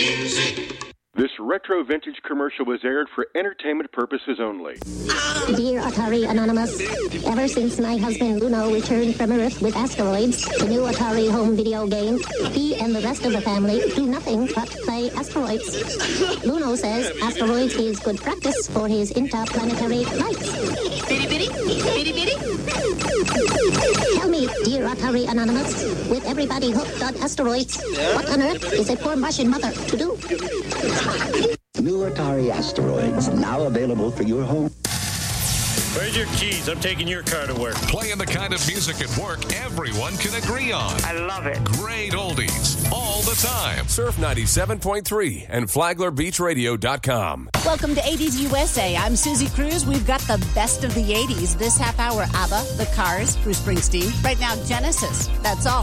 This retro vintage commercial was aired for entertainment purposes only. Dear Atari Anonymous, ever since my husband Luno returned from Earth with Asteroids, the new Atari home video game, he and the rest of the family do nothing but play Asteroids. Luno says Asteroids is good practice for his interplanetary flights. Bitty bitty? Bitty bitty? Tell me, dear Atari Anonymous, with everybody hooked on Asteroids, what on earth is a poor Martian mother to do? New Atari Asteroids, now available for your home. Where's your keys? I'm taking your car to work. Playing the kind of music at work everyone can agree on. I love it. Great oldies all the time. Surf 97.3 and FlaglerBeachRadio.com. Welcome to 80s USA. I'm Susie Cruz. We've got the best of the 80s. This half hour, ABBA, The Cars, Bruce Springsteen. Right now, Genesis. That's all.